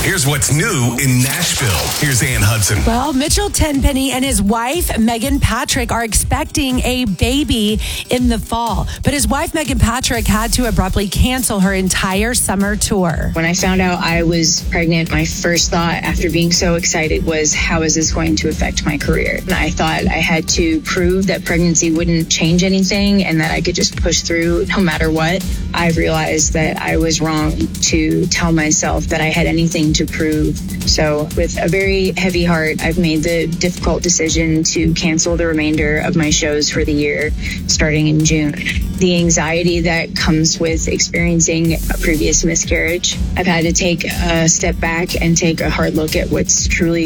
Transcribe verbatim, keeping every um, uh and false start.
Here's what's new in Nashville. Here's Ann Hudson. Well, Mitchell Tenpenny and his wife, Megan Patrick, are expecting a baby in the fall. But his wife, Megan Patrick, had to abruptly cancel her entire summer tour. When I found out I was pregnant, my first thought after being so excited was, how is this going to affect my career? And I thought I had to prove that pregnancy wouldn't change anything and that I could just push through no matter what. I realized that I was wrong to tell myself that I had anything to prove. So with a very heavy heart, I've made the difficult decision to cancel the remainder of my shows for the year, starting in June. The anxiety that comes with experiencing a previous miscarriage, I've had to take a step back and take a hard look at what's truly